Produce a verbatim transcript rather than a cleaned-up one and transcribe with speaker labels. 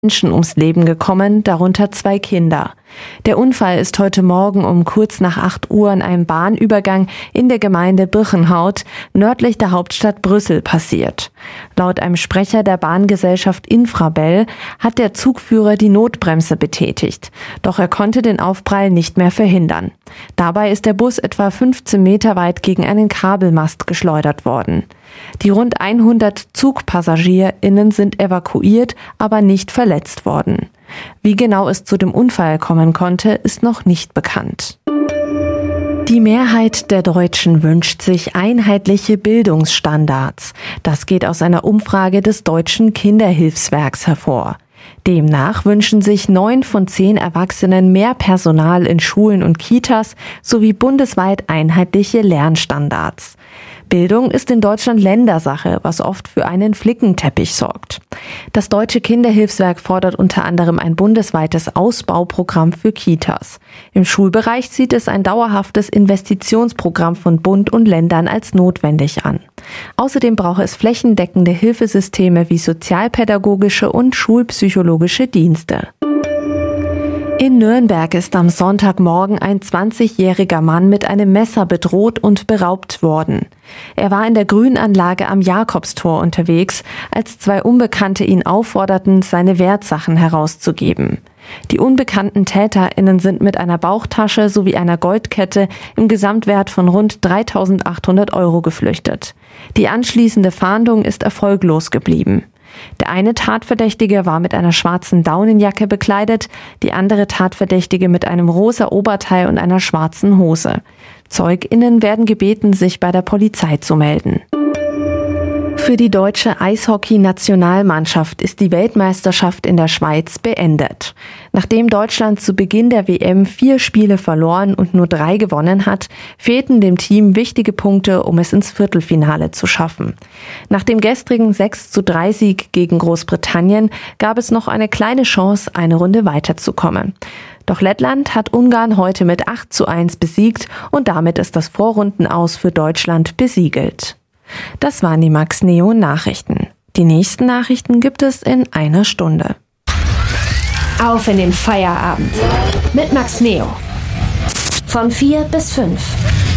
Speaker 1: Menschen ums Leben gekommen, darunter zwei Kinder. Der Unfall ist heute Morgen um kurz nach acht Uhr an einem Bahnübergang in der Gemeinde Birchenhaut, nördlich der Hauptstadt Brüssel, passiert. Laut einem Sprecher der Bahngesellschaft Infrabel hat der Zugführer die Notbremse betätigt. Doch er konnte den Aufprall nicht mehr verhindern. Dabei ist der Bus etwa fünfzehn Meter weit gegen einen Kabelmast geschleudert worden. Die rund hundert ZugpassagierInnen sind evakuiert, aber nicht verletzt worden. Wie genau es zu dem Unfall kommen konnte, ist noch nicht bekannt. Die Mehrheit der Deutschen wünscht sich einheitliche Bildungsstandards. Das geht aus einer Umfrage des Deutschen Kinderhilfswerks hervor. Demnach wünschen sich neun von zehn Erwachsenen mehr Personal in Schulen und Kitas sowie bundesweit einheitliche Lernstandards. Bildung ist in Deutschland Ländersache, was oft für einen Flickenteppich sorgt. Das Deutsche Kinderhilfswerk fordert unter anderem ein bundesweites Ausbauprogramm für Kitas. Im Schulbereich sieht es ein dauerhaftes Investitionsprogramm von Bund und Ländern als notwendig an. Außerdem brauche es flächendeckende Hilfesysteme wie sozialpädagogische und schulpsychologische Dienste. In Nürnberg ist am Sonntagmorgen ein zwanzigjähriger Mann mit einem Messer bedroht und beraubt worden. Er war in der Grünanlage am Jakobstor unterwegs, als zwei Unbekannte ihn aufforderten, seine Wertsachen herauszugeben. Die unbekannten TäterInnen sind mit einer Bauchtasche sowie einer Goldkette im Gesamtwert von rund dreitausendachthundert Euro geflüchtet. Die anschließende Fahndung ist erfolglos geblieben. Der eine Tatverdächtige war mit einer schwarzen Daunenjacke bekleidet, die andere Tatverdächtige mit einem rosa Oberteil und einer schwarzen Hose. ZeugInnen werden gebeten, sich bei der Polizei zu melden. Für die deutsche Eishockey-Nationalmannschaft ist die Weltmeisterschaft in der Schweiz beendet. Nachdem Deutschland zu Beginn der W M vier Spiele verloren und nur drei gewonnen hat, fehlten dem Team wichtige Punkte, um es ins Viertelfinale zu schaffen. Nach dem gestrigen sechs zu drei Sieg gegen Großbritannien gab es noch eine kleine Chance, eine Runde weiterzukommen. Doch Lettland hat Ungarn heute mit acht zu eins besiegt und damit ist das Vorrundenaus für Deutschland besiegelt. Das waren die Max Neo Nachrichten. Die nächsten Nachrichten gibt es in einer Stunde.
Speaker 2: Auf in den Feierabend mit Max Neo. Von vier bis fünf.